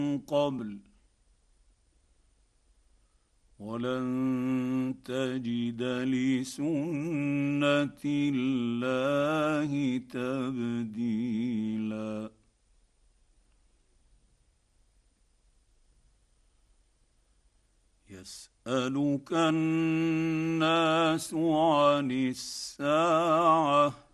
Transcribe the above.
قبل ولن تجد لسنه الله تبديلا يسألك الناس عن الساعة